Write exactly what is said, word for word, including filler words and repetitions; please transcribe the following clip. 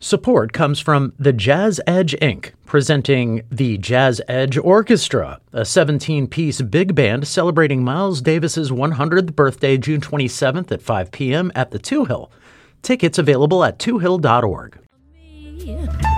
Support comes from the Jazz Edge, Incorporated, presenting the Jazz Edge Orchestra, a seventeen-piece big band celebrating Miles Davis's one hundredth birthday June twenty-seventh at five p.m. at the Two Hill. Tickets available at two hill dot org.